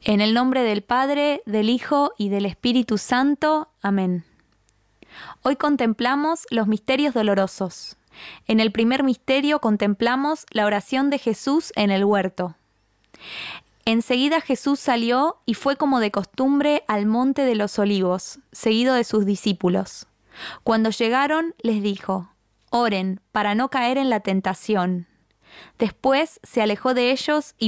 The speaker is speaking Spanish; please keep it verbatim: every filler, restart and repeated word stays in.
En el nombre del Padre, del Hijo y del Espíritu Santo. Amén. Hoy contemplamos los misterios dolorosos. En el primer misterio contemplamos la oración de Jesús en el huerto. Enseguida Jesús salió y fue como de costumbre al monte de los Olivos, seguido de sus discípulos. Cuando llegaron, les dijo: «Oren para no caer en la tentación». Después se alejó de ellos y